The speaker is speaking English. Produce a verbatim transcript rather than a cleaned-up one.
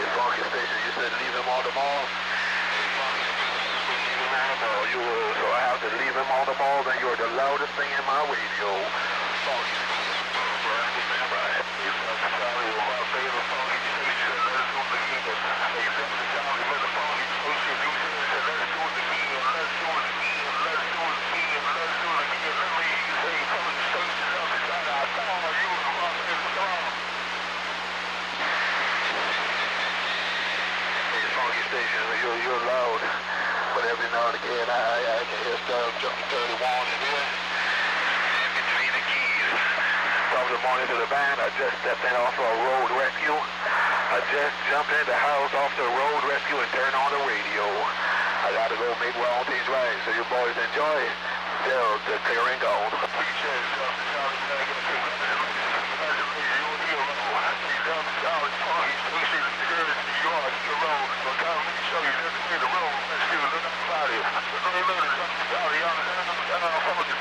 Funky Station, you said leave him on the mall? Leave him on the mall. You, uh, so I have to leave him on the mall, then you're the loudest thing in my radio. Funky Station, right. Sorry, my favorite Funky Station, let's do it again. Hey, Charlie, with the Funky Station, you said let's do it again, let's do it again, let's do it again, let's do it again. Let me hear you say Funky Station up and shout out, come on, you was my favorite song. Funky Station, you're, you're loud, but every now and again I, I can hear stuff jumping thirty-one in here, in between the keys. From the morning to the band, I just stepped in off a road rescue. I just jumped in the house off the road rescue and turned on the radio. I gotta go make my own things right, so you boys enjoy till the clearing gone. Show you, let's see the road, let's see the road, let's see the road, let's see the road, let's see the road,